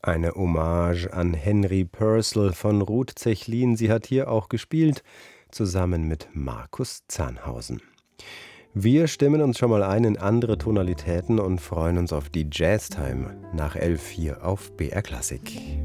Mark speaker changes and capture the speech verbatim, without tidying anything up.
Speaker 1: Eine Hommage an Henry Purcell von Ruth Zechlin. Sie hat hier auch gespielt, zusammen mit Markus Zernhausen. Wir stimmen uns schon mal ein in andere Tonalitäten und freuen uns auf die Jazztime nach elf hier auf B R Klassik.